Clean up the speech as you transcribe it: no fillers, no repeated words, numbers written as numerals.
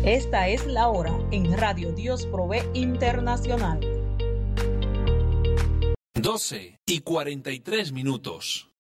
Esta es la hora en Radio Dios Provee Internacional. 12:43.